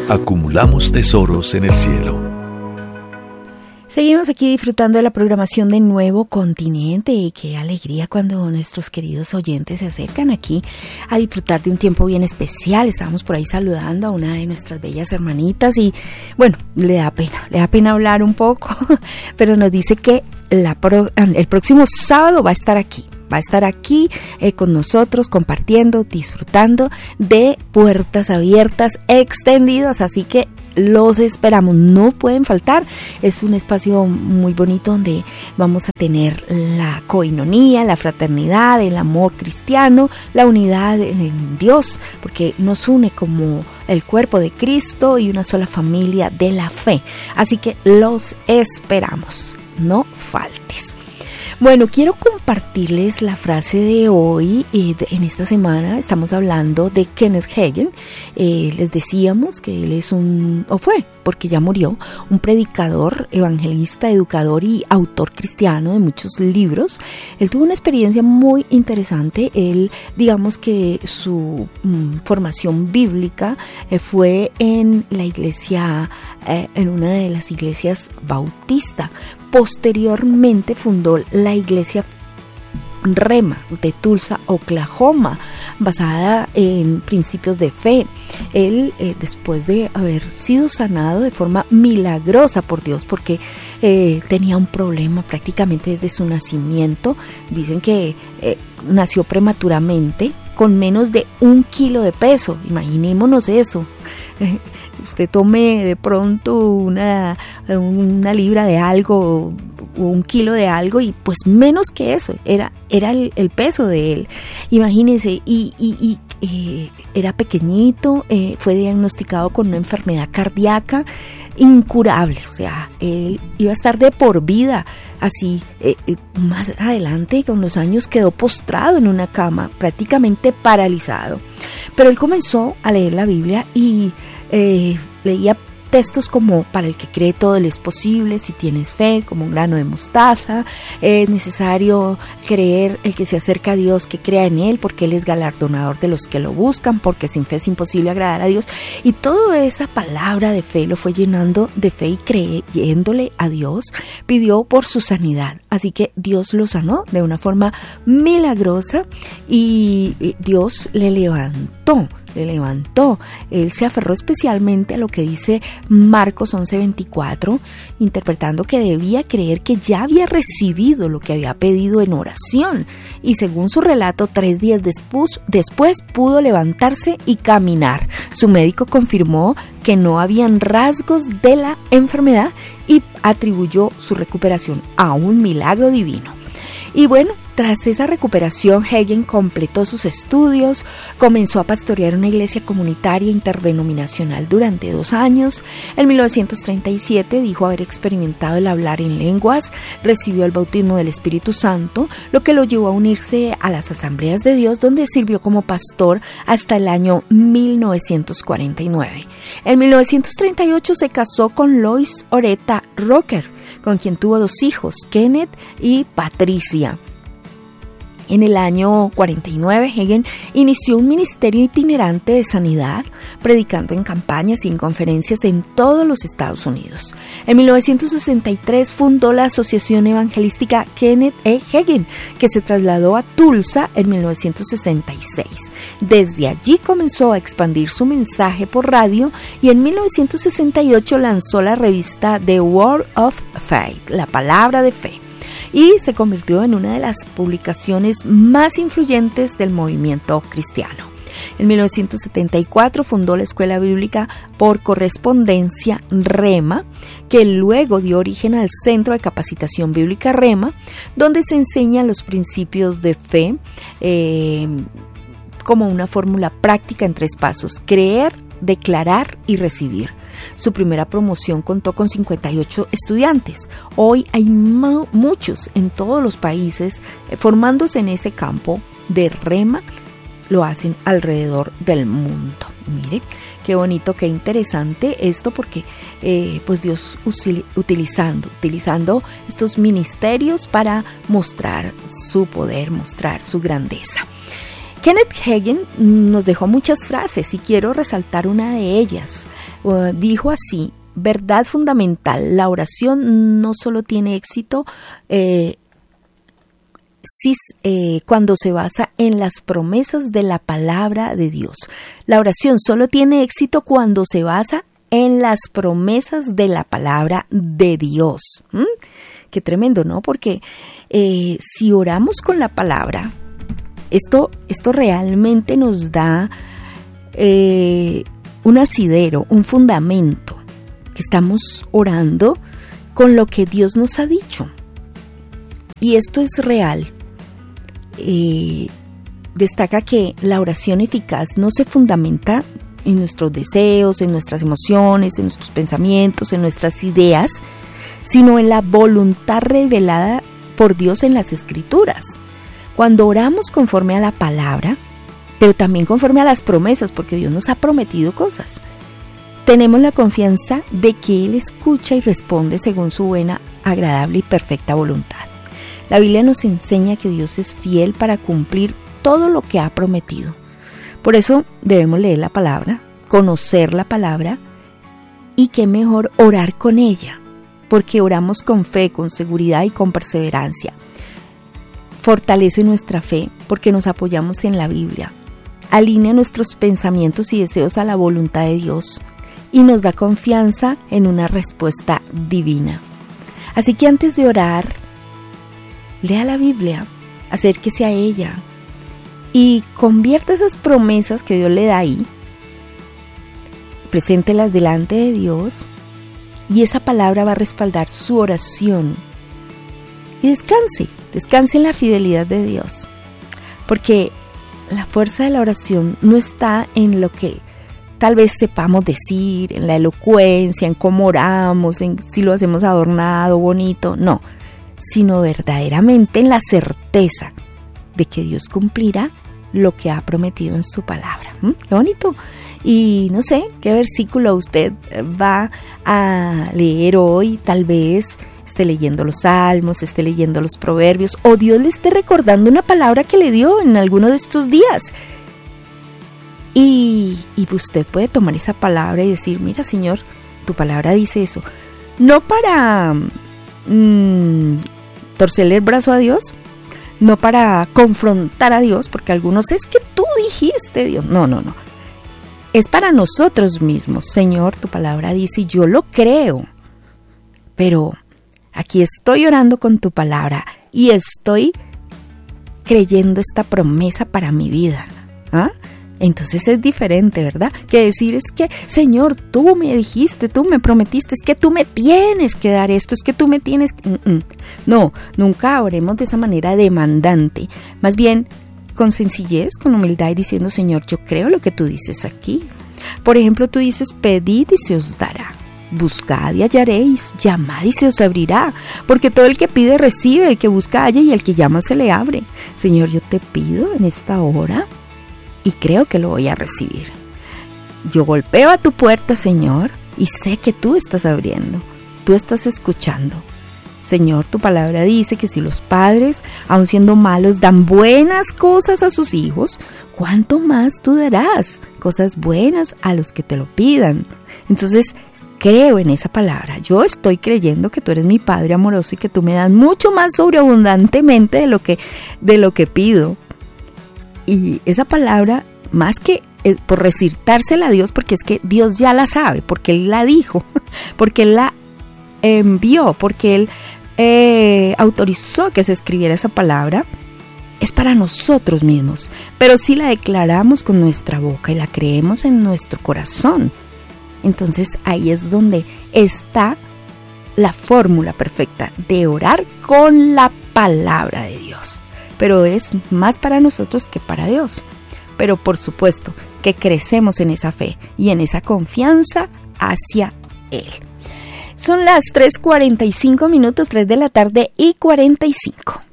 Acumulamos tesoros en el cielo. Seguimos aquí disfrutando de la programación de Nuevo Continente y qué alegría cuando nuestros queridos oyentes se acercan aquí a disfrutar de un tiempo bien especial. Estábamos por ahí saludando a una de nuestras bellas hermanitas y bueno, le da pena hablar un poco, pero nos dice que el próximo sábado va a estar aquí con nosotros compartiendo, disfrutando de puertas abiertas extendidas, así que los esperamos, no pueden faltar. Es un espacio muy bonito donde vamos a tener la coinonía, la fraternidad, el amor cristiano, la unidad en Dios, porque nos une como el cuerpo de Cristo y una sola familia de la fe. Así que los esperamos, no faltes. Bueno, quiero compartirles la frase de hoy. En esta semana estamos hablando de Kenneth Hagin. Les decíamos que él es fue, porque ya murió, un predicador, evangelista, educador y autor cristiano de muchos libros. Él tuvo una experiencia muy interesante. Él, digamos que su formación bíblica fue en la iglesia, en una de las iglesias bautista. Posteriormente fundó la iglesia Rema de Tulsa, Oklahoma, basada en principios de fe. Él, después de haber sido sanado de forma milagrosa por Dios, porque tenía un problema prácticamente desde su nacimiento, dicen que nació prematuramente con menos de 1 kilo de peso, imaginémonos eso. Usted tome de pronto una libra de algo o 1 kilo de algo y pues menos que eso era el peso de él, imagínense, y era pequeñito, fue diagnosticado con una enfermedad cardíaca incurable, o sea, él iba a estar de por vida así. Más adelante con los años quedó postrado en una cama, prácticamente paralizado, pero él comenzó a leer la Biblia y leía textos como: para el que cree todo le es posible, si tienes fe como un grano de mostaza, es necesario creer, el que se acerca a Dios que crea en Él, porque Él es galardonador de los que lo buscan, porque sin fe es imposible agradar a Dios. Y toda esa palabra de fe lo fue llenando de fe, y creyéndole a Dios pidió por su sanidad, así que Dios lo sanó de una forma milagrosa y Dios le levantó. Él se aferró especialmente a lo que dice Marcos 11:24, interpretando que debía creer que ya había recibido lo que había pedido en oración, y según su relato, 3 días después pudo levantarse y caminar. Su médico confirmó que no habían rasgos de la enfermedad y atribuyó su recuperación a un milagro divino. Y bueno, tras esa recuperación, Hagin completó sus estudios, comenzó a pastorear una iglesia comunitaria interdenominacional durante 2 años. En 1937 dijo haber experimentado el hablar en lenguas, recibió el bautismo del Espíritu Santo, lo que lo llevó a unirse a las Asambleas de Dios, donde sirvió como pastor hasta el año 1949. En 1938 se casó con Lois Oretta Rocker, con quien tuvo 2 hijos, Kenneth y Patricia. En el año 49, Hagin inició un ministerio itinerante de sanidad, predicando en campañas y en conferencias en todos los Estados Unidos. En 1963 fundó la Asociación Evangelística Kenneth E. Hagin, que se trasladó a Tulsa en 1966. Desde allí comenzó a expandir su mensaje por radio y en 1968 lanzó la revista The Word of Faith, la palabra de fe, y se convirtió en una de las publicaciones más influyentes del movimiento cristiano. En 1974 fundó la Escuela Bíblica por Correspondencia Rema, que luego dio origen al Centro de Capacitación Bíblica Rema, donde se enseñan los principios de fe como una fórmula práctica en 3 pasos: creer, declarar y recibir. Su primera promoción contó con 58 estudiantes. Hoy hay muchos en todos los países formándose en ese campo de Rema. Lo hacen alrededor del mundo. Mire, qué bonito, qué interesante esto, porque pues Dios utilizando estos ministerios para mostrar su poder, mostrar su grandeza. Kenneth Hagin nos dejó muchas frases y quiero resaltar una de ellas. Dijo así: verdad fundamental, la oración no solo tiene éxito cuando se basa en las promesas de la palabra de Dios. La oración solo tiene éxito cuando se basa en las promesas de la palabra de Dios. Qué tremendo, ¿no? Porque si oramos con la palabra, esto realmente nos da un asidero, un fundamento, que estamos orando con lo que Dios nos ha dicho. Y esto es real. Destaca que la oración eficaz no se fundamenta en nuestros deseos, en nuestras emociones, en nuestros pensamientos, en nuestras ideas, sino en la voluntad revelada por Dios en las Escrituras. Cuando oramos conforme a la palabra, pero también conforme a las promesas, porque Dios nos ha prometido cosas, tenemos la confianza de que Él escucha y responde según su buena, agradable y perfecta voluntad. La Biblia nos enseña que Dios es fiel para cumplir todo lo que ha prometido. Por eso debemos leer la palabra, conocer la palabra y qué mejor orar con ella, porque oramos con fe, con seguridad y con perseverancia. Fortalece nuestra fe porque nos apoyamos en la Biblia, alinea nuestros pensamientos y deseos a la voluntad de Dios y nos da confianza en una respuesta divina. Así que antes de orar, lea la Biblia, acérquese a ella y convierta esas promesas que Dios le da ahí, preséntelas delante de Dios y esa palabra va a respaldar su oración. Y descanse en la fidelidad de Dios, porque la fuerza de la oración no está en lo que tal vez sepamos decir, en la elocuencia, en cómo oramos, en si lo hacemos adornado, bonito, no, sino verdaderamente en la certeza de que Dios cumplirá lo que ha prometido en su palabra. Qué bonito. Y no sé qué versículo usted va a leer hoy, tal vez esté leyendo los Salmos, esté leyendo los Proverbios, o Dios le esté recordando una palabra que le dio en alguno de estos días. Y usted puede tomar esa palabra y decir: mira, Señor, tu palabra dice eso. No para torcerle el brazo a Dios, no para confrontar a Dios, porque algunos es que tú dijiste, Dios. No. Es para nosotros mismos. Señor, tu palabra dice y yo lo creo, pero aquí estoy orando con tu palabra y estoy creyendo esta promesa para mi vida. Entonces es diferente, ¿verdad? Que decir: es que, Señor, tú me dijiste, tú me prometiste, es que tú me tienes que dar esto, es que tú me tienes que... No, nunca oremos de esa manera demandante. Más bien, con sencillez, con humildad y diciendo: Señor, yo creo lo que tú dices aquí. Por ejemplo, tú dices: pedid y se os dará. Buscad y hallaréis, llamad y se os abrirá, porque todo el que pide recibe, el que busca halla y el que llama se le abre. Señor, yo te pido en esta hora y creo que lo voy a recibir. Yo golpeo a tu puerta, Señor, y sé que tú estás abriendo, tú estás escuchando. Señor, tu palabra dice que si los padres, aun siendo malos, dan buenas cosas a sus hijos, ¿cuánto más tú darás cosas buenas a los que te lo pidan? Entonces, creo en esa palabra. Yo estoy creyendo que tú eres mi Padre amoroso y que tú me das mucho más sobreabundantemente de lo que pido. Y esa palabra, más que por recitársela a Dios, porque es que Dios ya la sabe, porque Él la dijo, porque Él la envió, porque Él autorizó que se escribiera esa palabra, es para nosotros mismos. Pero si la declaramos con nuestra boca y la creemos en nuestro corazón, entonces ahí es donde está la fórmula perfecta de orar con la palabra de Dios. Pero es más para nosotros que para Dios. Pero por supuesto que crecemos en esa fe y en esa confianza hacia Él. Son las 3:45 minutos, 3 de la tarde y 45.